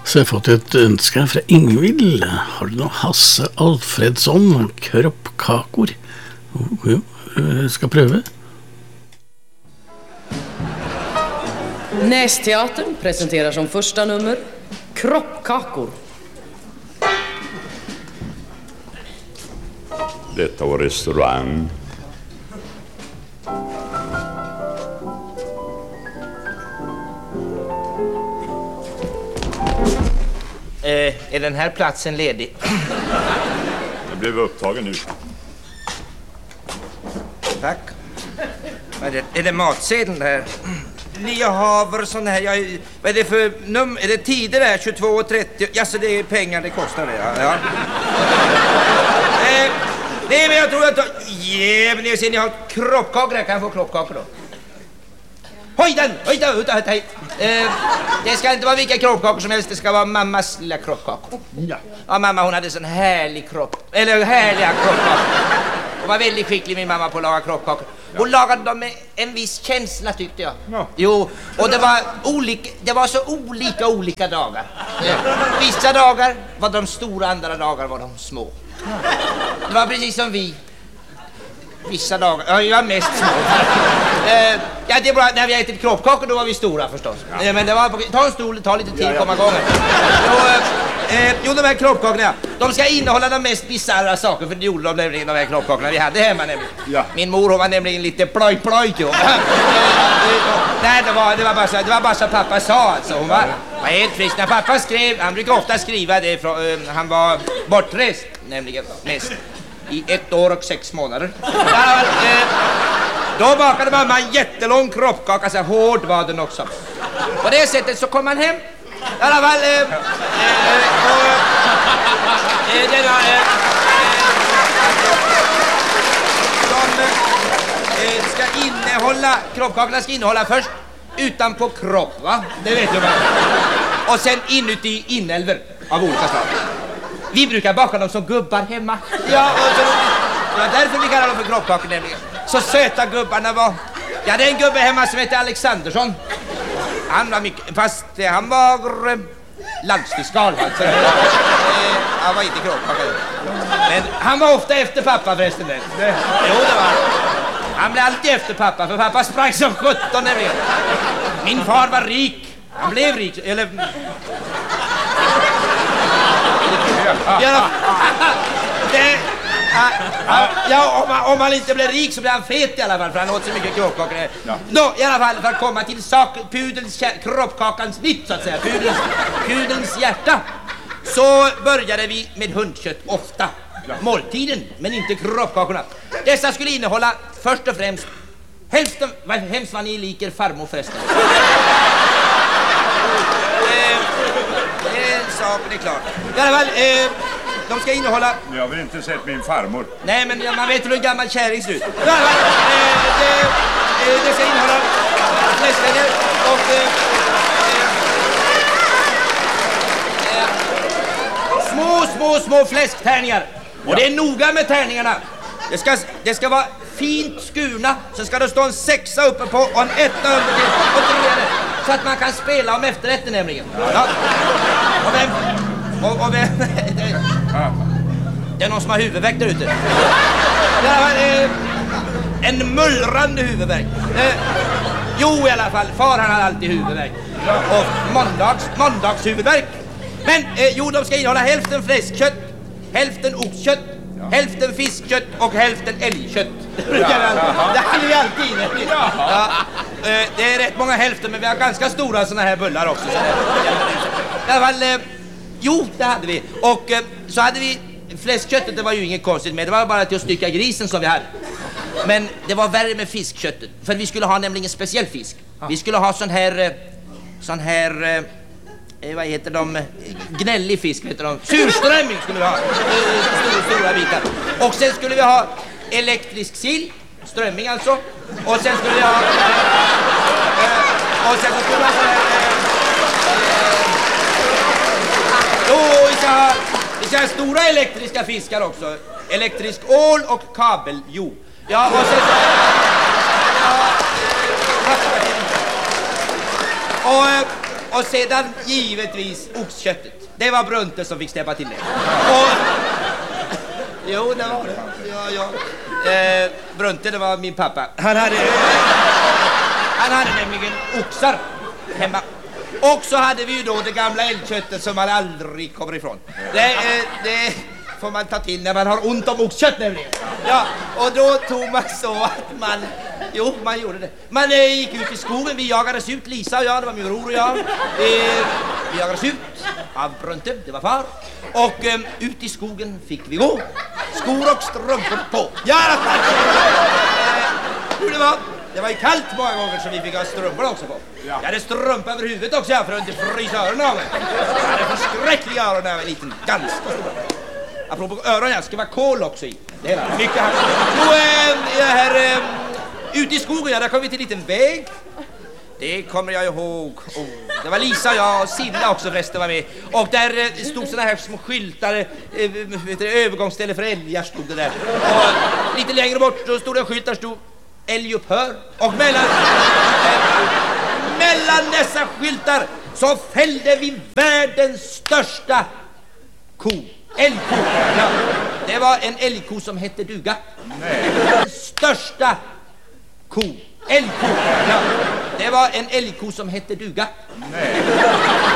Så jag har fått ett önske från Ingvild. Har du någon Hasse Alfredsson kroppkakor? Jo, jag ska pröva. Nästeatern presenterar som första nummer kroppkakor. Detta var restaurang. Är den här platsen ledig? Jag blev upptagen nu. Tack. Är det matsedeln där? Ni har sån här, vad är det för nummer? Är det tider där? 22:30? Jaså, det är pengar, det kostar det, ja. Nej, men jag tror att... men ni ser, ni har kroppkakor här. Kan jag få kroppkakor då? Höjden! Det ska inte vara vilka kroppkakor som helst. Det ska vara mammas lilla kroppkakor. Ja, mamma, hon hade sån härlig härliga kroppkakor. Hon var väldigt skicklig, min mamma, på att laga kroppkakor. Hon lagade dem med en viss känsla, tyckte jag. Ja. Jo, och det var så olika dagar. Vissa dagar var de stora, andra dagar var de små. Det var precis som vi. Vissa dagar, ja, jag var mest små. Ja, det är bra, när vi ätit kroppkakor då var vi stora förstås. Men det var, ta en stol, ta lite tid, komma igång. Jo, de här kroppkakorna, de ska innehålla de mest bizarra saker, för det gjorde de nämligen, de här kroppkakorna vi hade hemma nämligen. Ja. Min mor, hon var nämligen lite ploj, jo. Nej, det var bara så pappa sa alltså. Hon var helt frisk. När pappa skrev, han brukar ofta skriva det, han var bortrest nämligen mest. I 1 år och 6 månader. Då bakade mamma en jättelång kroppkaka, så hård var den också. På det sättet så kom han hem. I alla fall... kroppkakorna ska innehålla först utanpå kropp, va? Det vet du väl. Och sen inuti inälver av olika slag. Vi brukar baka dem som gubbar hemma. Ja, och det var därför vi kallar dem för kroppkakor nämligen. Så söta gubbarna var. Jag hade en gubbe hemma som hette Alexandersson. Han var mycket, fast han var landsfiskal alltså. Han var inte kroppkakor. Men han var ofta efter pappa förresten. Jo, det var. Han blev alltid efter pappa, för pappa sprang som 17 nämligen. Min far var rik. Han blev rik, eller... Om han inte blev rik så blev han fet i alla fall, för han åt så mycket kroppkakor. Nå, i alla fall, för att komma till kroppkakans nytt så att säga, pudelns hjärta, så började vi med hundkött ofta. Måltiden, men inte kroppkakorna. Dessa skulle innehålla först och främst hälften, hemskt vad ni liker farmor förresten. Saken är klart. I alla fall, de ska innehålla... Jag har väl inte sett min farmor. Nej, men man vet hur en gammal kärring ser ut. I alla fall, det ska innehålla fläsklängder och... små fläsktärningar. Och det är noga med tärningarna. Det ska vara fint skurna. Sen ska det stå en 6 uppe på och en 1 under till och 3. Så att man kan spela om efterrätten nämligen. Ja. Och vem det är någon som har huvudvärk där ute. En mullrande huvudvärk. Jo, i alla fall, far han har alltid huvudvärk. Och måndags huvudvärk. Men de ska innehålla hälften fläskkött, hälften oxkött, hälften fiskkött och hälften älgkött. Det hade vi alltid inne. Ja, det är rätt många hälften, men vi har ganska stora såna här bullar också. I alla fall, det hade vi. Och så hade vi fläskköttet, det var ju inget konstigt med. Det var bara till att stycka grisen som vi hade. Men det var värre med fiskköttet. För vi skulle ha nämligen speciell fisk. Vi skulle ha sån här vad heter de? Gnällig fisk heter de. Surströmming skulle vi ha. Stora bitar. Och sen skulle vi ha elektrisk sill. Strömming alltså. Och sen skulle vi ha... och sen skulle vi ha vi ska ha stora elektriska fiskar också. Elektrisk ål och kabeljo. Ja, och sen... Och sedan givetvis oxköttet. Det var Brunte som fick stäppa till det. Och... Jo, det var det. Ja. Brunte, det var min pappa. Han hade nämligen oxar hemma. Och så hade vi ju då det gamla älgköttet som man aldrig kommer ifrån. Det får man ta till när man har ont om oxkött nämligen. Ja, och då tog man så att man... Jo, man gjorde det. Man gick ut i skogen, vi jagades ut, Lisa och jag, det var min bror och jag. Vi jagades ut av Brunte, det var far. Och ut i skogen fick vi gå. Skor och strumpor på. Ja, hur det var? Det var ju kallt många gånger så vi fick ha strumpor också på. Jag hade strumpa över huvudet också för att inte frysa öronen av mig. Jag hade förskräckliga öron när jag var liten. Ganska stora. Apropå öron, jag ska vara kol också i. Det är mycket här. Ute i skogen, där kom vi till en liten väg. Det kommer jag ihåg. Det var Lisa, jag och Silla också förresten var med. Och där stod såna här små skyltar, övergångsställe för älgar stod det där. Och lite längre bort då stod en skylt där stod älgupphör. Och mellan dessa skyltar så fällde vi världens största ko. Älgko. Ja, det var en älgko som hette Duga. Nej. Den största ko. Älgko. Ja, det var en älgko som hette Duga. Nej.